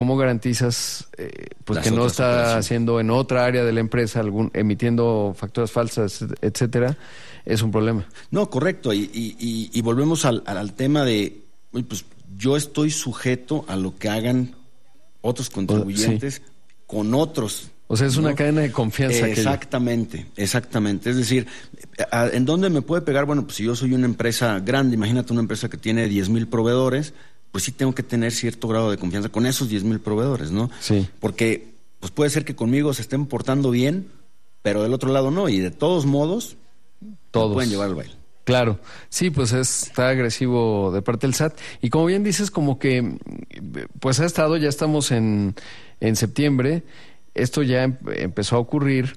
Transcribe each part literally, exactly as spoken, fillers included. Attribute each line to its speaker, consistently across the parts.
Speaker 1: ¿cómo garantizas eh, pues
Speaker 2: Las
Speaker 1: que no
Speaker 2: otras
Speaker 1: está
Speaker 2: operaciones.
Speaker 1: haciendo en otra área de la empresa, algún emitiendo facturas falsas, etcétera? Es un problema.
Speaker 2: No, correcto. Y, y, y, y volvemos al, al tema de, oye, pues yo estoy sujeto a lo que hagan otros contribuyentes
Speaker 1: sí.
Speaker 2: con otros.
Speaker 1: O sea, es
Speaker 2: ¿no?
Speaker 1: una cadena de confianza.
Speaker 2: Exactamente, que... exactamente. Es decir, ¿en dónde me puede pegar? Bueno, pues si yo soy una empresa grande, imagínate una empresa que tiene diez mil proveedores, pues sí tengo que tener cierto grado de confianza con esos diez mil proveedores, ¿no?
Speaker 1: Sí.
Speaker 2: Porque pues puede ser que conmigo se estén portando bien, pero del otro lado no, y de todos modos,
Speaker 1: todos
Speaker 2: pueden llevar al baile.
Speaker 1: Claro, sí, pues es, está agresivo de parte del S A T. Y como bien dices, como que pues ha estado, ya estamos en, en septiembre, esto ya em, empezó a ocurrir,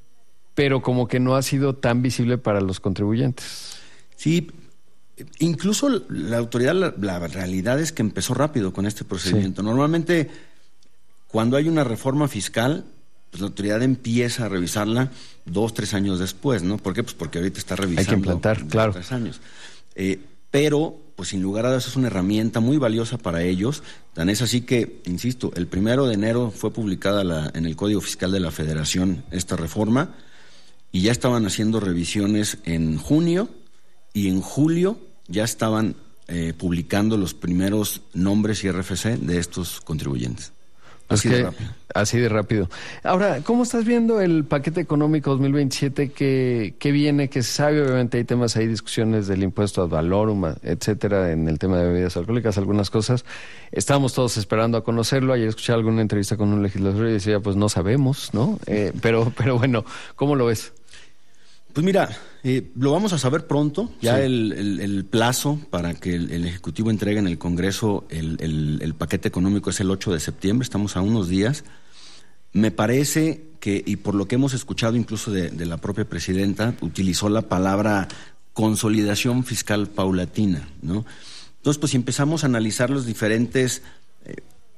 Speaker 1: pero como que no ha sido tan visible para los contribuyentes.
Speaker 2: Sí, incluso la autoridad, la, la realidad es que empezó rápido con este procedimiento. Sí. Normalmente, cuando hay una reforma fiscal, pues la autoridad empieza a revisarla dos, tres años después, ¿no? ¿Por qué? Pues porque ahorita está revisando.
Speaker 1: Hay que implantar, claro.
Speaker 2: Tres años. Eh, pero, pues sin lugar a dudas es una herramienta muy valiosa para ellos. Tan es así que, insisto, el primero de enero fue publicada la, en el Código Fiscal de la Federación esta reforma y ya estaban haciendo revisiones en junio y en julio ya estaban eh, publicando los primeros nombres y R F C de estos contribuyentes. Así
Speaker 1: que,
Speaker 2: de rápido.
Speaker 1: Así de rápido. Ahora, ¿cómo estás viendo el paquete económico dos mil veintisiete que, que viene, que se sabe? Obviamente hay temas, hay discusiones del impuesto ad valorum, etcétera, en el tema de bebidas alcohólicas, algunas cosas. Estábamos todos esperando a conocerlo. Ayer escuché alguna entrevista con un legislador y decía, pues no sabemos, ¿no? Eh, pero, pero bueno, ¿cómo lo ves?
Speaker 2: Pues mira, eh, lo vamos a saber pronto. Ya
Speaker 1: sí.
Speaker 2: el, el, el plazo para que el, el Ejecutivo entregue en el Congreso el, el, el paquete económico es el ocho de septiembre, estamos a unos días. Me parece que, y por lo que hemos escuchado incluso de, de la propia presidenta, utilizó la palabra consolidación fiscal paulatina, ¿no? Entonces, pues si empezamos a analizar los diferentes eh,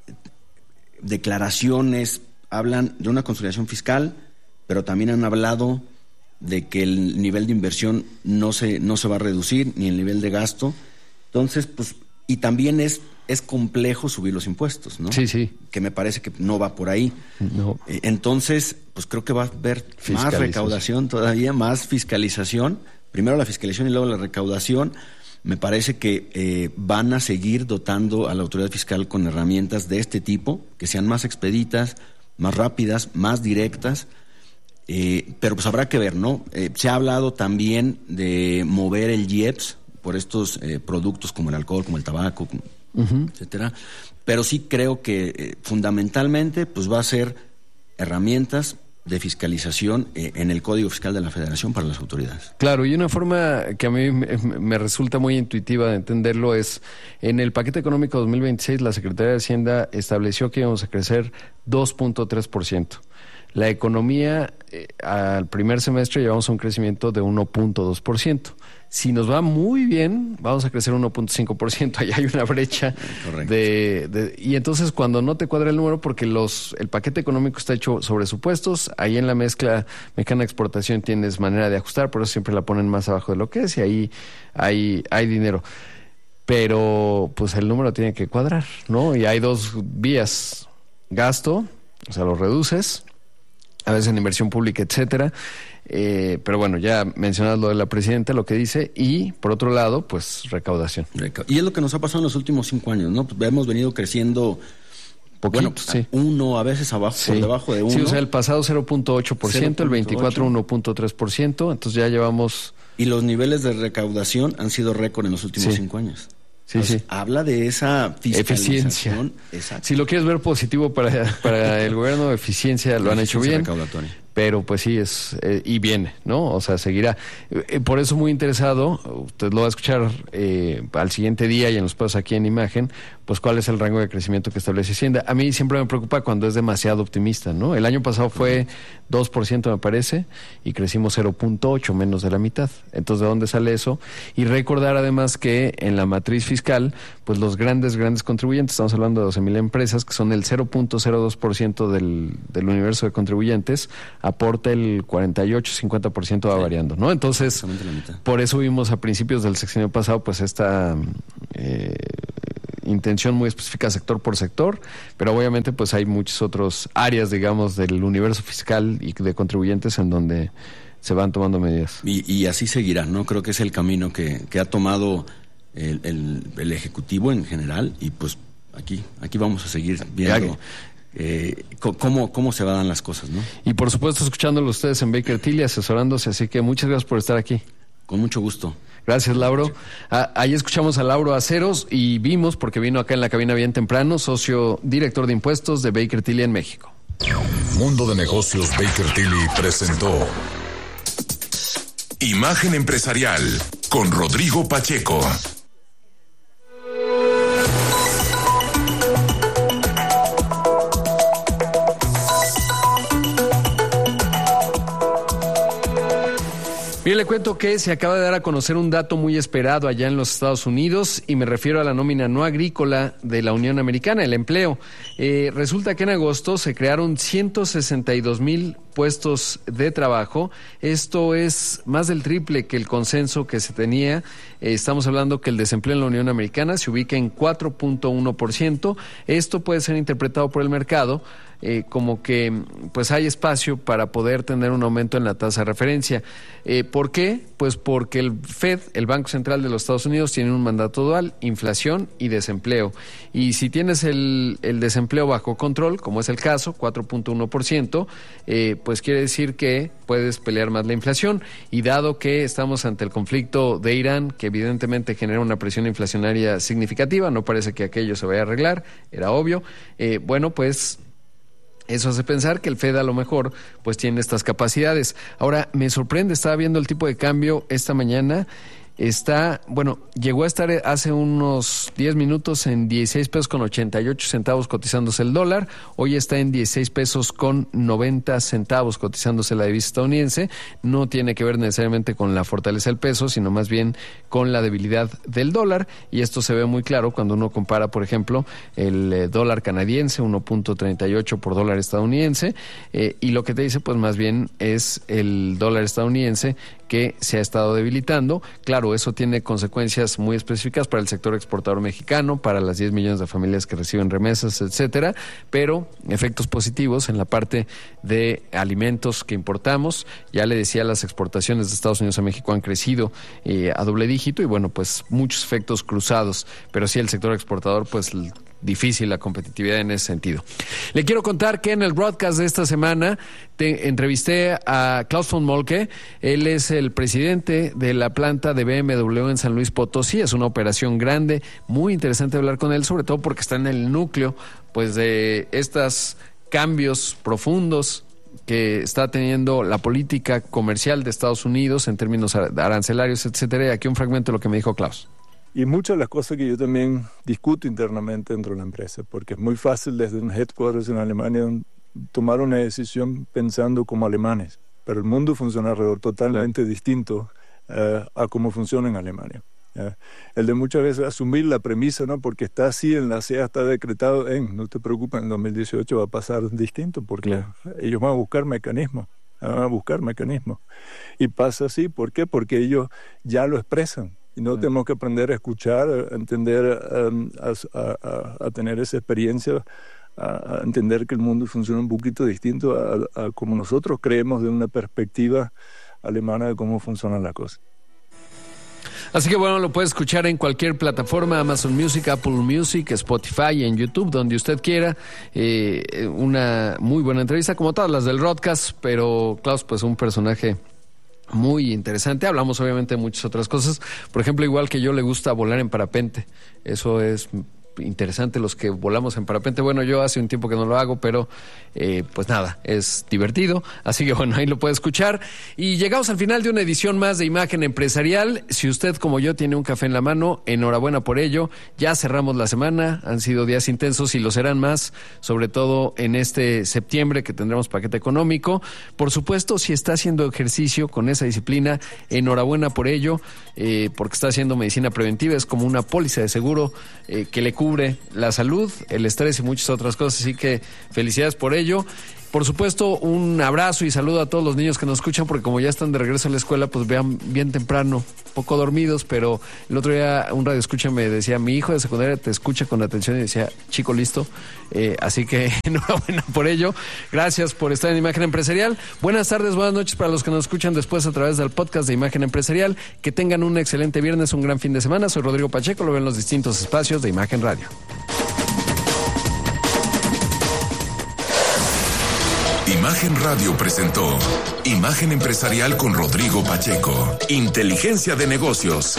Speaker 2: declaraciones, hablan de una consolidación fiscal, pero también han hablado de que el nivel de inversión no se, no se va a reducir, ni el nivel de gasto. Entonces, pues, y también es, es complejo subir los impuestos, ¿no?
Speaker 1: Sí, sí.
Speaker 2: Que me parece que no va por ahí.
Speaker 1: No.
Speaker 2: Eh, entonces, pues creo que va a haber más recaudación todavía, más fiscalización. Primero la fiscalización y luego la recaudación. Me parece que eh, van a seguir dotando a la autoridad fiscal con herramientas de este tipo, que sean más expeditas, más rápidas, más directas. Eh, pero pues habrá que ver, ¿no? Eh, se ha hablado también de mover el I E P S por estos eh, productos como el alcohol, como el tabaco, como, uh-huh. etcétera. Pero sí creo que eh, fundamentalmente pues va a ser herramientas de fiscalización eh, en el Código Fiscal de la Federación para las autoridades.
Speaker 1: Claro, y una forma que a mí me, me resulta muy intuitiva de entenderlo es, en el paquete económico dos mil veintiséis la Secretaría de Hacienda estableció que íbamos a crecer dos punto tres por ciento. La economía, eh, al primer semestre llevamos a un crecimiento de uno punto dos por ciento. Si nos va muy bien, vamos a crecer uno punto cinco por ciento. Ahí hay una brecha. De, de, y entonces cuando no te cuadra el número, porque los el paquete económico está hecho sobre supuestos, ahí en la mezcla mexicana de exportación tienes manera de ajustar, por eso siempre la ponen más abajo de lo que es y ahí hay, hay dinero. Pero pues el número tiene que cuadrar, ¿no? Y hay dos vías. Gasto, o sea, lo reduces, a veces en inversión pública, etcétera. Eh, pero bueno, ya mencionas lo de la presidenta, lo que dice, y por otro lado, pues recaudación.
Speaker 2: Y es lo que nos ha pasado en los últimos cinco años, ¿no? Pues hemos venido creciendo,
Speaker 1: poquito,
Speaker 2: bueno, pues,
Speaker 1: sí.
Speaker 2: uno, a veces abajo, sí. por debajo de uno.
Speaker 1: Sí, o sea, el pasado cero punto ocho por ciento, el veinticuatro uno punto tres por ciento, entonces ya llevamos...
Speaker 2: Y los niveles de recaudación han sido récord en los últimos sí. cinco años.
Speaker 1: Sí,
Speaker 2: Entonces,
Speaker 1: sí.
Speaker 2: Habla de esa
Speaker 1: eficiencia.
Speaker 2: Exacto.
Speaker 1: Si lo quieres ver positivo para, para el gobierno, eficiencia, lo han hecho bien. Pero pues sí, es eh, y viene, ¿no? O sea, seguirá. Eh, por eso muy interesado, usted lo va a escuchar eh, al siguiente día y en los pasos aquí en imagen, pues cuál es el rango de crecimiento que establece Hacienda. A mí siempre me preocupa cuando es demasiado optimista, ¿no? El año pasado fue dos por ciento me parece, y crecimos cero punto ocho, menos de la mitad. Entonces, ¿de dónde sale eso? Y recordar además que en la matriz fiscal, pues los grandes, grandes contribuyentes, estamos hablando de doce mil empresas, que son el cero punto cero dos por ciento del, del universo de contribuyentes, aporta el cuarenta y ocho, cincuenta por ciento va sí, variando, ¿no? Entonces, por eso vimos a principios del sexenio pasado, pues esta eh, intención muy específica sector por sector, pero obviamente pues hay muchas otras áreas, digamos, del universo fiscal y de contribuyentes en donde se van tomando medidas.
Speaker 2: Y, y así seguirá, ¿no? Creo que es el camino que, que ha tomado el, el, el Ejecutivo en general, y pues aquí, aquí vamos a seguir viendo eh, cómo, cómo se van las cosas, ¿no?
Speaker 1: Y por supuesto escuchándolo ustedes en Baker Tilly, asesorándose, así que muchas gracias por estar aquí.
Speaker 2: Con mucho gusto.
Speaker 1: Gracias, Lauro. Ah, ahí escuchamos a Lauro Aceros y vimos, porque vino acá en la cabina bien temprano, socio director de impuestos de Baker Tilly en México.
Speaker 3: Mundo de Negocios Baker Tilly presentó Imagen Empresarial con Rodrigo Pacheco.
Speaker 1: Bien, le cuento que se acaba de dar a conocer un dato muy esperado allá en los Estados Unidos, y me refiero a la nómina no agrícola de la Unión Americana, el empleo. Eh, resulta que en agosto se crearon ciento sesenta y dos mil puestos de trabajo. Esto es más del triple que el consenso que se tenía. Eh, estamos hablando que el desempleo en la Unión Americana se ubica en cuatro punto uno por ciento. Esto puede ser interpretado por el mercado Eh, como que pues hay espacio para poder tener un aumento en la tasa de referencia. Eh, ¿Por qué? Pues porque el Fed, el Banco Central de los Estados Unidos, tiene un mandato dual: inflación y desempleo. Y si tienes el, el desempleo bajo control, como es el caso, cuatro punto uno por ciento, eh, pues quiere decir que puedes pelear más la inflación. Y dado que estamos ante el conflicto de Irán, que evidentemente genera una presión inflacionaria significativa, no parece que aquello se vaya a arreglar, era obvio, eh, bueno, pues eso hace pensar que el Fed a lo mejor pues tiene estas capacidades. Ahora, me sorprende, estaba viendo el tipo de cambio esta mañana. Está, bueno, llegó a estar hace unos diez minutos en dieciséis pesos con ochenta y ocho centavos cotizándose el dólar. Hoy está en dieciséis pesos con noventa centavos cotizándose la divisa estadounidense. No tiene que ver necesariamente con la fortaleza del peso, sino más bien con la debilidad del dólar. Y esto se ve muy claro cuando uno compara, por ejemplo, el eh, dólar canadiense, uno punto treinta y ocho por dólar estadounidense. Eh, y lo que te dice, pues más bien es el dólar estadounidense que se ha estado debilitando. Claro, eso tiene consecuencias muy específicas para el sector exportador mexicano, para las diez millones de familias que reciben remesas, etcétera, pero efectos positivos en la parte de alimentos que importamos. Ya le decía, las exportaciones de Estados Unidos a México han crecido eh, a doble dígito, y bueno, pues muchos efectos cruzados, pero sí el sector exportador, pues difícil la competitividad en ese sentido. Le quiero contar que en el broadcast de esta semana te entrevisté a Klaus von Moltke. Él es el presidente de la planta de B M W en San Luis Potosí. Es una operación grande, muy interesante hablar con él, sobre todo porque está en el núcleo pues de estos cambios profundos que está teniendo la política comercial de Estados Unidos en términos arancelarios, etcétera. Y aquí un fragmento de lo que me dijo Klaus.
Speaker 4: Y muchas de las cosas que yo también discuto internamente dentro de la empresa, porque es muy fácil desde un headquarters en Alemania tomar una decisión pensando como alemanes, pero el mundo funciona alrededor totalmente distinto uh, a cómo funciona en Alemania. Uh, el de muchas veces asumir la premisa, ¿no? Porque está así en la C E A, está decretado en, no te preocupes, en dos mil dieciocho va a pasar distinto, porque claro, ellos van a buscar mecanismos, van a buscar mecanismos. Y pasa así, ¿por qué? Porque ellos ya lo expresan. Y no tenemos que aprender a escuchar, a entender, um, a, a, a tener esa experiencia, a, a entender que el mundo funciona un poquito distinto a, a como nosotros creemos de una perspectiva alemana de cómo funcionan las cosas.
Speaker 1: Así que bueno, lo puede escuchar en cualquier plataforma: Amazon Music, Apple Music, Spotify y en YouTube, donde usted quiera. Eh, una muy buena entrevista, como todas las del Rodcast, pero Klaus, pues un personaje muy interesante. Hablamos obviamente de muchas otras cosas. Por ejemplo, igual que yo, le gusta volar en parapente. Eso es interesante, los que volamos en parapente. Bueno, yo hace un tiempo que no lo hago, pero eh, pues nada, es divertido. Así que bueno, ahí lo puede escuchar. Y llegamos al final de una edición más de Imagen Empresarial. Si usted, como yo, tiene un café en la mano, enhorabuena por ello. Ya cerramos la semana, han sido días intensos y lo serán más, sobre todo en este septiembre que tendremos paquete económico. Por supuesto, si está haciendo ejercicio con esa disciplina, enhorabuena por ello, eh, porque está haciendo medicina preventiva. Es como una póliza de seguro eh, que le cubre la salud, el estrés y muchas otras cosas, así que felicidades por ello. por supuesto, un abrazo y saludo a todos los niños que nos escuchan, porque como ya están de regreso a la escuela, pues vean bien temprano, poco dormidos, pero el otro día un radio escucha me decía, mi hijo de secundaria te escucha con atención, y decía, chico listo, eh, así que enhorabuena por ello. Gracias por estar en Imagen Empresarial. Buenas tardes, buenas noches para los que nos escuchan después a través del podcast de Imagen Empresarial. Que tengan un excelente viernes, un gran fin de semana. Soy Rodrigo Pacheco, lo ven en los distintos espacios de Imagen Radio.
Speaker 3: Imagen Radio presentó Imagen Empresarial con Rodrigo Pacheco. Inteligencia de negocios.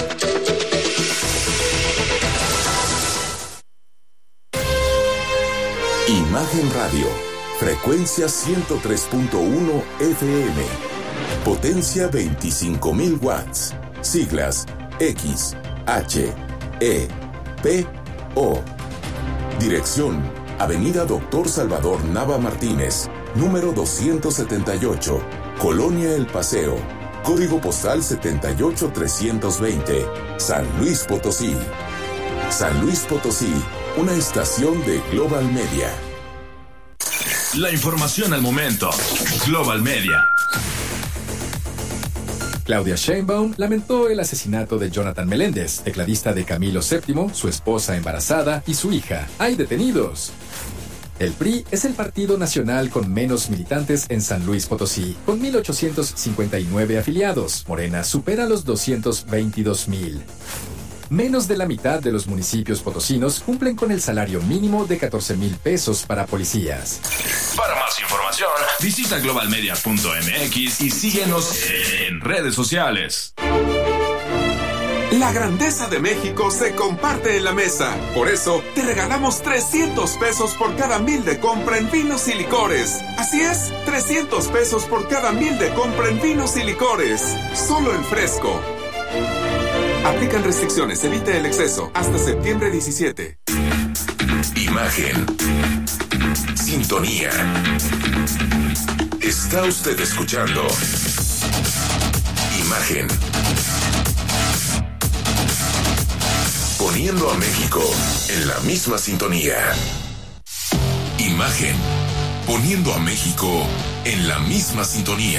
Speaker 3: Imagen Radio. Frecuencia ciento tres punto uno F M. Potencia veinticinco mil watts. Siglas X, H, E, P, O. Dirección: Avenida Doctor Salvador Nava Martínez, número doscientos setenta y ocho, Colonia El Paseo. Código postal setenta y ocho trescientos veinte, San Luis Potosí. San Luis Potosí, una estación de Global Media.
Speaker 5: La información al momento. Global Media.
Speaker 6: Claudia Sheinbaum lamentó el asesinato de Jonathan Meléndez, tecladista de Camilo séptimo, su esposa embarazada y su hija. ¡Hay detenidos! El P R I es el partido nacional con menos militantes en San Luis Potosí, con mil ochocientos cincuenta y nueve afiliados. Morena supera los doscientos veintidós mil. Menos de la mitad de los municipios potosinos cumplen con el salario mínimo de catorce mil pesos para policías.
Speaker 5: Para más información, visita global media punto m x y síguenos en redes sociales.
Speaker 7: La grandeza de México se comparte en la mesa. Por eso, te regalamos trescientos pesos por cada mil de compra en vinos y licores. Así es, trescientos pesos por cada mil de compra en vinos y licores. Solo en Fresco. Aplican restricciones, evite el exceso. Hasta septiembre diecisiete.
Speaker 3: Imagen. Sintonía. Está usted escuchando Imagen. Poniendo a México en la misma sintonía. Imagen. Poniendo a México en la misma sintonía.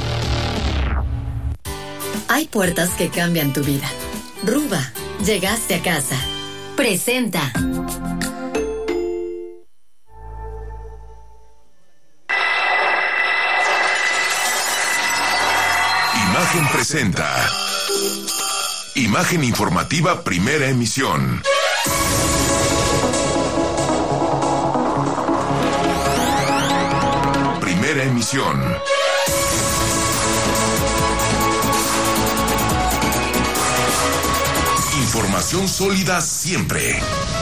Speaker 8: Hay puertas que cambian tu vida. Ruba, llegaste a casa. Presenta.
Speaker 3: Imagen presenta. Imagen informativa, primera emisión. Primera emisión. Información sólida siempre.